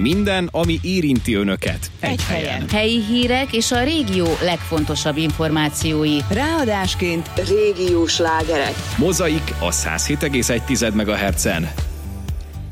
Minden, ami érinti önöket. Egy helyen. Helyi hírek és a régió legfontosabb információi. Ráadásként régiós slágerek. Mozaik a 107,1 MHz-en.